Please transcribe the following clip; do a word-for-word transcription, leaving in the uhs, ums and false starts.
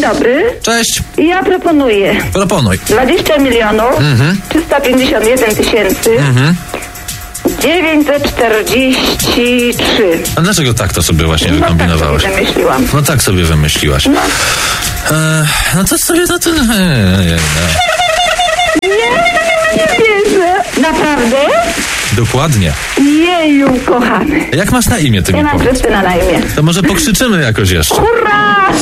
dobry. Cześć. Ja proponuję Proponuj. dwadzieścia milionów Mhm. trzysta pięćdziesiąt jeden tysięcy Mhm. dziewięćset czterdzieści trzy. A dlaczego tak to sobie właśnie No tak wykombinowałaś? sobie wymyśliłam. No tak sobie wymyśliłaś. No. E, no to sobie na ten... E, e, e. Nie, nie wierzę. Naprawdę? Dokładnie. Jeju, kochany. Jak masz na imię, ty Ja mi mam powiedz? Krystyna na imię. To może pokrzyczymy jakoś jeszcze. Hurra!